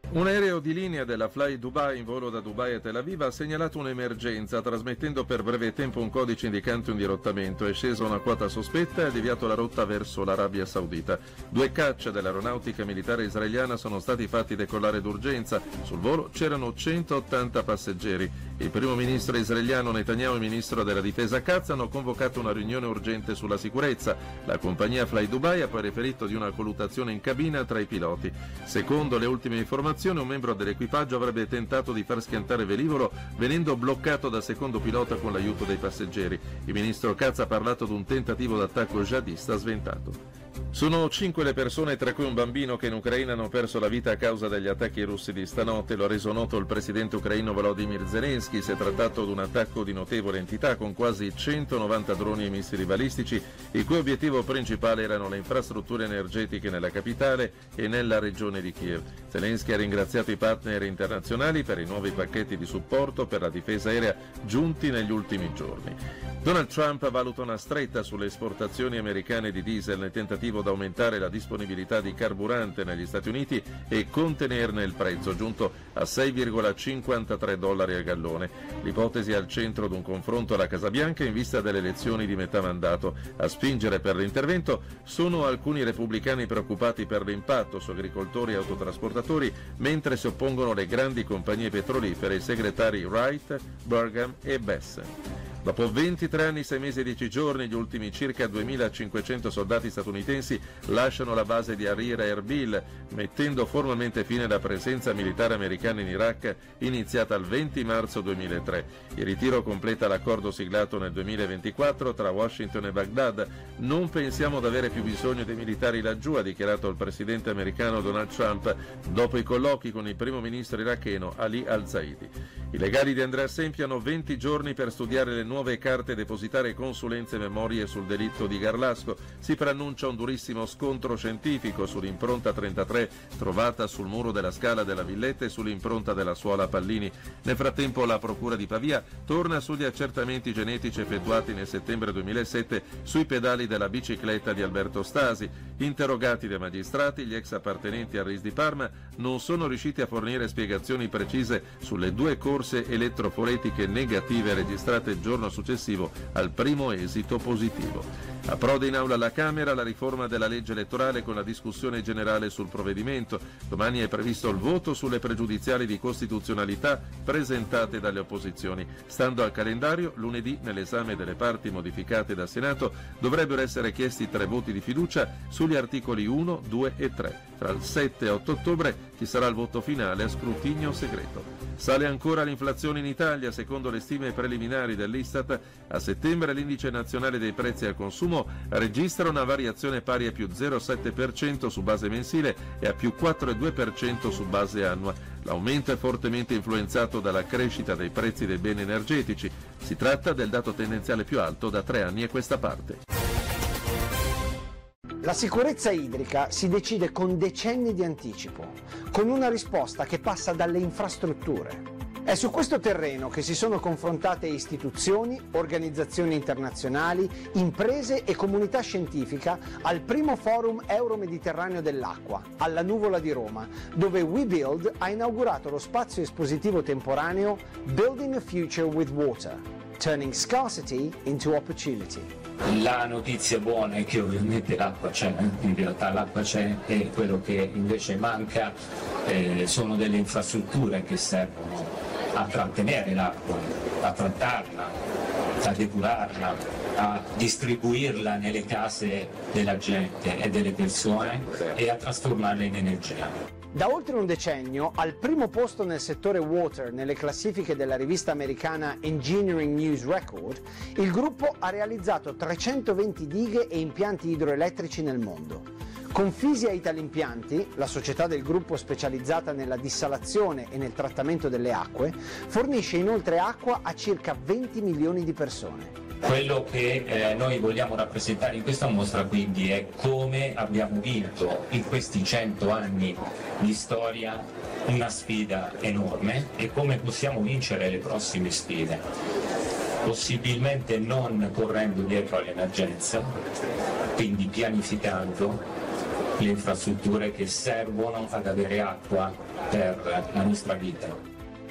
Un aereo di linea della Fly Dubai in volo da Dubai a Tel Aviv ha segnalato un'emergenza trasmettendo per breve tempo un codice indicante un dirottamento. È scesa una quota sospetta e ha deviato la rotta verso l'Arabia Saudita. 2 caccia dell'aeronautica militare israeliana sono stati fatti decollare d'urgenza. Sul volo c'erano 180 passeggeri. Il primo ministro israeliano Netanyahu e il ministro della difesa Katz hanno convocato una riunione urgente sulla sicurezza. La compagnia Fly Dubai ha poi riferito di una colluttazione in cabina tra i piloti. Secondo le ultime informazioni, un membro dell'equipaggio avrebbe tentato di far schiantare velivolo venendo bloccato dal secondo pilota con l'aiuto dei passeggeri. Il ministro Katz ha parlato di un tentativo d'attacco jihadista sventato. Sono 5 le persone, tra cui un bambino, che in Ucraina hanno perso la vita a causa degli attacchi russi di stanotte. Lo ha reso noto il presidente ucraino Volodymyr Zelensky. Si è trattato di un attacco di notevole entità con quasi 190 droni e missili balistici, il cui obiettivo principale erano le infrastrutture energetiche nella capitale e nella regione di Kiev. Zelensky ha ringraziato i partner internazionali per i nuovi pacchetti di supporto per la difesa aerea giunti negli ultimi giorni. Donald Trump valuta una stretta sulle esportazioni americane di diesel nel tentativo di aumentare la disponibilità di carburante negli Stati Uniti e contenerne il prezzo, giunto a $6,53 al gallone. L'ipotesi è al centro di un confronto alla Casa Bianca in vista delle elezioni di metà mandato. A spingere per l'intervento sono alcuni repubblicani preoccupati per l'impatto su agricoltori e autotrasportatori, mentre si oppongono le grandi compagnie petrolifere, i segretari Wright, Burgum e Bessent. Dopo 23 anni, 6 mesi e 10 giorni, gli ultimi circa 2.500 soldati statunitensi lasciano la base di Hariri a Erbil, mettendo formalmente fine alla presenza militare americana in Iraq iniziata il 20 marzo 2003. Il ritiro completa l'accordo siglato nel 2024 tra Washington e Baghdad. Non pensiamo ad avere più bisogno dei militari laggiù, ha dichiarato il presidente americano Donald Trump dopo i colloqui con il primo ministro iracheno Ali al-Zaidi. I legali di Andrea Sempi hanno 20 giorni per studiare le nuove carte e depositare consulenze e memorie sul delitto di Garlasco. Si preannuncia un durissimo scontro scientifico sull'impronta 33 trovata sul muro della Scala della Villetta e sull'impronta della suola Pallini. Nel frattempo la Procura di Pavia torna sugli accertamenti genetici effettuati nel settembre 2007 sui pedali della bicicletta di Alberto Stasi. Interrogati dai magistrati, gli ex appartenenti al RIS di Parma non sono riusciti a fornire spiegazioni precise sulle 2 corse elettroforetiche negative registrate il giorno successivo al primo esito positivo. Approda in aula alla Camera la riforma della legge elettorale con la discussione generale sul provvedimento. Domani è previsto il voto sulle pregiudiziali di costituzionalità presentate dalle opposizioni. Stando al calendario, lunedì, nell'esame delle parti modificate dal Senato, dovrebbero essere chiesti 3 voti di fiducia sugli articoli 1, 2 e 3. Tra il 7 e 8 ottobre ci sarà il voto finale a scrutinio segreto. Sale ancora l'inflazione in Italia. Secondo le stime preliminari dell'Istat, a settembre l'indice nazionale dei prezzi al consumo registra una variazione pari a più 0,7% su base mensile e a più 4,2% su base annua. L'aumento è fortemente influenzato dalla crescita dei prezzi dei beni energetici. Si tratta del dato tendenziale più alto da 3 anni a questa parte. La sicurezza idrica si decide con decenni di anticipo, con una risposta che passa dalle infrastrutture. È su questo terreno che si sono confrontate istituzioni, organizzazioni internazionali, imprese e comunità scientifica al primo forum euro-mediterraneo dell'acqua, alla Nuvola di Roma, dove WeBuild ha inaugurato lo spazio espositivo temporaneo Building a Future with Water, Turning Scarcity into Opportunity. La notizia buona è che ovviamente l'acqua c'è, in realtà l'acqua c'è, e quello che invece manca sono delle infrastrutture che servono a trattenere l'acqua, a trattarla, a depurarla, a distribuirla nelle case della gente e delle persone e a trasformarla in energia. Da oltre un decennio, al primo posto nel settore water nelle classifiche della rivista americana Engineering News Record, il gruppo ha realizzato 320 dighe e impianti idroelettrici nel mondo. Con Fisia Italimpianti, la società del gruppo specializzata nella dissalazione e nel trattamento delle acque, fornisce inoltre acqua a circa 20 milioni di persone. Quello che noi vogliamo rappresentare in questa mostra quindi è come abbiamo vinto in questi 100 anni di storia una sfida enorme e come possiamo vincere le prossime sfide, possibilmente non correndo dietro all'emergenza, quindi pianificando, le infrastrutture che servono ad avere acqua per la nostra vita.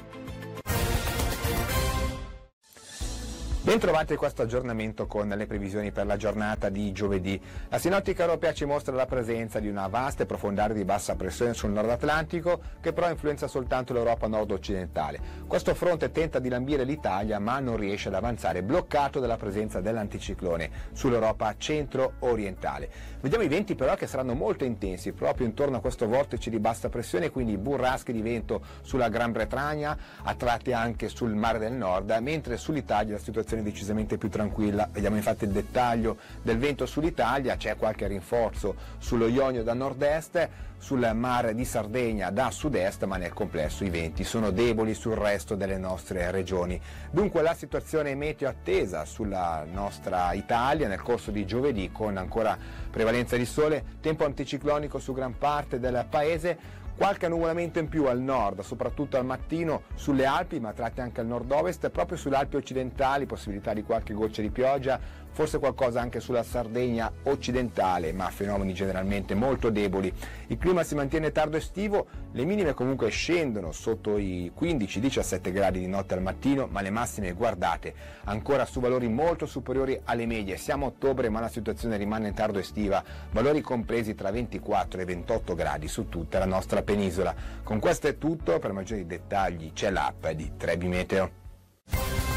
Bentrovati a questo aggiornamento con le previsioni per la giornata di giovedì. La sinottica europea ci mostra la presenza di una vasta e profonda area di bassa pressione sul nord Atlantico che però influenza soltanto l'Europa nord-occidentale. Questo fronte tenta di lambire l'Italia ma non riesce ad avanzare, bloccato dalla presenza dell'anticiclone sull'Europa centro-orientale. Vediamo i venti però che saranno molto intensi proprio intorno a questo vortice di bassa pressione, quindi burrasche di vento sulla Gran Bretagna, a tratti anche sul Mare del Nord, mentre sull'Italia la situazione decisamente più tranquilla. Vediamo infatti il dettaglio del vento sull'Italia, c'è qualche rinforzo sullo Ionio da nord-est, sul mare di Sardegna da sud-est, ma nel complesso i venti sono deboli sul resto delle nostre regioni. Dunque la situazione meteo attesa sulla nostra Italia nel corso di giovedì, con ancora prevalenza di sole, tempo anticiclonico su gran parte del paese, qualche annuvolamento in più al nord, soprattutto al mattino sulle Alpi, ma tratti anche al nord-ovest, proprio sulle Alpi occidentali, possibilità di qualche goccia di pioggia, forse qualcosa anche sulla Sardegna occidentale, ma fenomeni generalmente molto deboli. Il clima si mantiene tardo estivo, le minime comunque scendono sotto i 15-17 gradi di notte al mattino, ma le massime, guardate, ancora su valori molto superiori alle medie. Siamo a ottobre, ma la situazione rimane tardo estiva, valori compresi tra 24 e 28 gradi su tutta la nostra penisola. Con questo è tutto, per maggiori dettagli c'è l'app di Trebi Meteo.